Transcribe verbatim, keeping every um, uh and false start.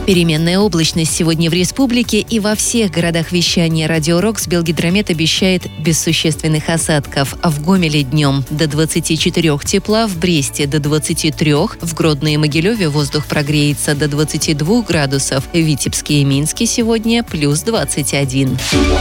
Переменная облачность сегодня в республике и во всех городах вещания. Радио «Рокс» Белгидромет обещает без существенных осадков. А в Гомеле днем до двадцати четырёх тепла, в Бресте до двадцати трёх, в Гродно и Могилеве воздух прогреется до двадцати двух градусов, в Витебске и Минске сегодня плюс двадцать один.